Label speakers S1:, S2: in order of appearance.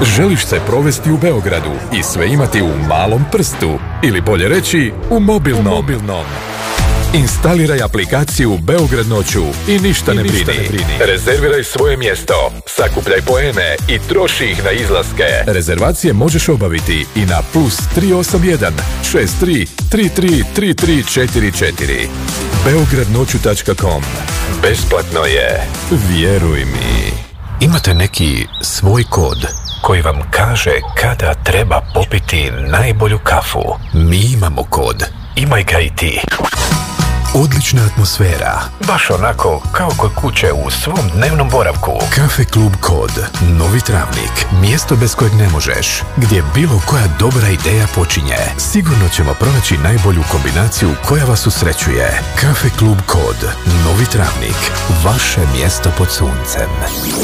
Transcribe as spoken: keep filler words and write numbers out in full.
S1: Želiš se provesti u Beogradu i sve imati u malom prstu, ili bolje reći, u mobilnom. U mobilnom. Instaliraj aplikaciju Beograd noću i ništa, I ne, ništa brini. ne brini. Rezerviraj svoje mjesto, sakupljaj poene i troši ih na izlaske. Rezervacije možeš obaviti i na plus tri osam jedan šest tri tri tri tri tri četiri četiri. beograd noću tačka com. Besplatno je. Vjeruj mi.
S2: Imate neki svoj kod koji vam kaže kada treba popiti najbolju kafu? Mi imamo kod. Imaj ga i ti. Odlična atmosfera. Baš onako kao kod kuće u svom dnevnom boravku. Kafe klub Kod. Novi Travnik. Mjesto bez kojeg ne možeš. Gdje bilo koja dobra ideja počinje. Sigurno ćemo pronaći najbolju kombinaciju koja vas usrećuje. Kafe klub Kod. Novi Travnik. Vaše mjesto pod suncem.